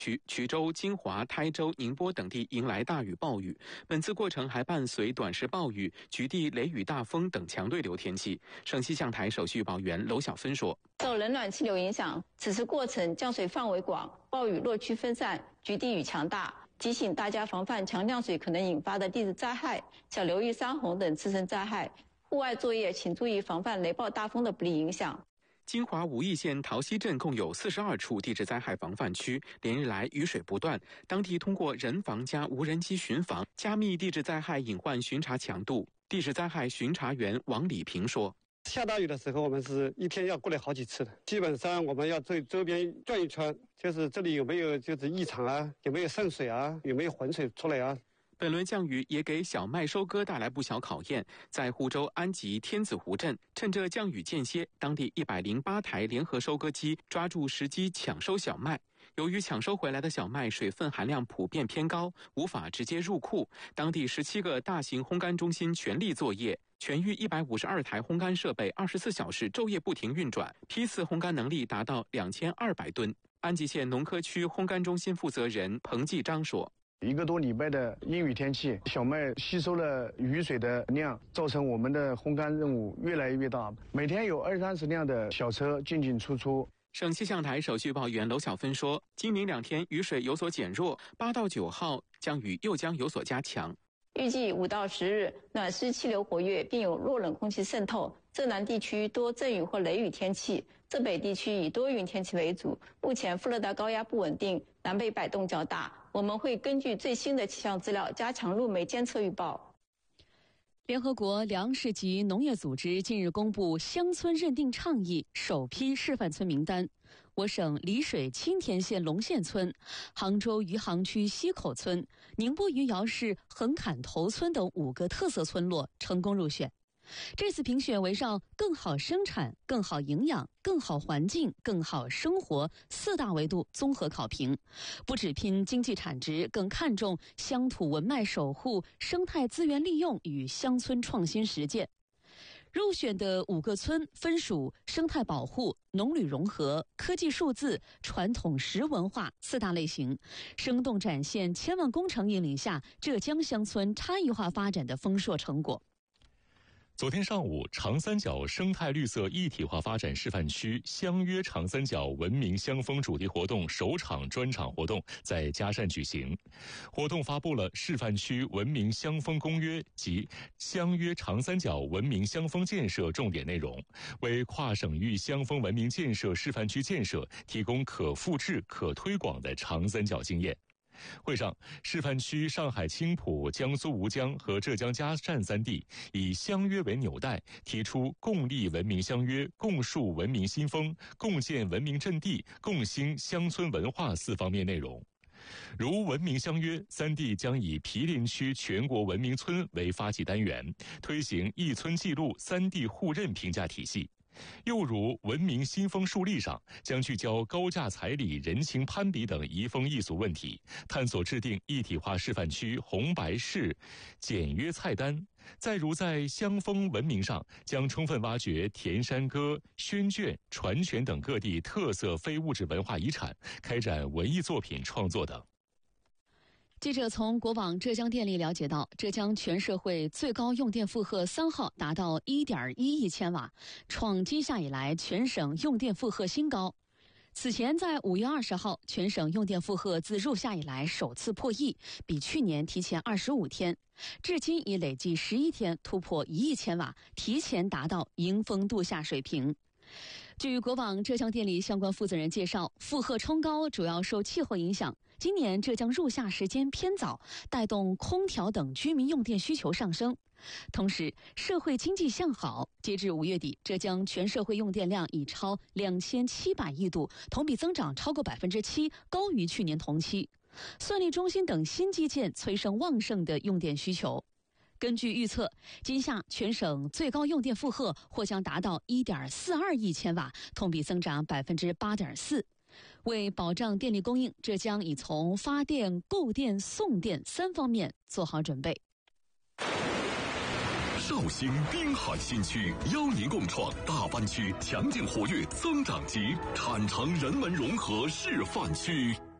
衢州、金华、台州、宁波等地迎来大雨暴雨。本次过程还伴随短时暴雨、局地雷雨大风等强对流天气。省气象台首席预报员娄晓芬说：“ 受冷暖气流影响，此次过程降水范围广，暴雨落区分散，局地雨强大。提醒大家防范强降水可能引发的地质灾害，小流域山洪等次生灾害。户外作业请注意防范雷暴大风的不利影响。” 金华武义县桃溪镇共有42处地质灾害防范区，连日来雨水不断，当地通过人防加无人机巡防，加密地质灾害隐患巡查强度。地质灾害巡查员王礼平说：“ 下大雨的时候，我们是一天要过来好几次的，基本上我们要在周边转一圈，就是这里有没有异常啊，有没有渗水啊，有没有浑水出来啊。” 本轮降雨也给小麦收割带来不小考验。在湖州安吉天子湖镇，趁着降雨间歇，当地108台联合收割机抓住时机抢收小麦。由于抢收回来的小麦水分含量普遍偏高，无法直接入库，当地17个大型烘干中心全力作业，全域152台烘干设备24小时昼夜不停运转，批次烘干能力达到2200吨。安吉县农科区烘干中心负责人彭继章说 ：1个多礼拜的阴雨天气，小麦吸收了雨水的量，造成我们的烘干任务越来越大，每天有20-30辆的小车进进出出。 省气象台首席预报员娄晓芬说，今明2天雨水有所减弱，8到9号降雨又将有所加强。 预计5到10日，暖湿气流活跃，并有弱冷空气渗透。浙南地区多阵雨或雷雨天气，浙北地区以多云天气为主。目前副热带高压不稳定，南北摆动较大。我们会根据最新的气象资料，加强路媒监测预报。 联合国粮食及农业组织近日公布乡村认定倡议首批示范村名单，我省丽水青田县龙县村、杭州余杭区西口村、宁波余姚市横坎头村等5个特色村落成功入选。这次评选围绕更好生产、更好营养、更好环境、更好生活4大维度综合考评，不只拼经济产值，更看重乡土文脉守护、生态资源利用与乡村创新实践。入选的5个村分属生态保护、农旅融合、科技数字、传统食文化4大类型，生动展现千万工程引领下浙江乡村差异化发展的丰硕成果。 昨天上午，长三角生态绿色一体化发展示范区相约长三角文明乡风主题活动首场专场活动在嘉善举行。活动发布了示范区文明乡风公约及相约长三角文明乡风建设重点内容，为跨省域乡风文明建设示范区建设提供可复制、可推广的长三角经验。会上，示范区上海青浦、江苏吴江和浙江嘉善3地以相约为纽带，提出共立文明相约、共树文明新风、共建文明阵地、共兴乡村文化4方面内容。如文明相约，3地将以毗邻区全国文明村为发起单元，推行一村记录3地互认评价体系。又如文明新风树立上，将聚焦高价彩礼、人情攀比等移风易俗问题，探索制定一体化示范区红白事简约菜单。再如在乡风文明上，将充分挖掘田山歌、宣卷、传拳等各地特色非物质文化遗产，开展文艺作品创作等。 记者从国网浙江电力了解到，浙江全社会最高用电负荷3号达到 1.1 亿千瓦，创今夏以来全省用电负荷新高。此前在5月20号，全省用电负荷自入夏以来首次破亿，比去年提前25天，至今已累计11天突破1亿千瓦，提前达到迎峰度夏水平。据国网浙江电力相关负责人介绍，负荷冲高主要受气候影响，今年浙江入夏时间偏早，带动空调等居民用电需求上升。同时，社会经济向好，截至5月底，浙江全社会用电量已超2700亿度，同比增长超过 7%， 高于去年同期。算力中心等新基建催生旺盛的用电需求。根据预测，今夏全省最高用电负荷或将达到 1.42 亿千瓦，同比增长 8.4%。为保障电力供应，浙江已从发电、购电、送电3方面做好准备。 绍兴滨海新区邀您共创大湾区强劲活跃增长极产城人文融合示范区。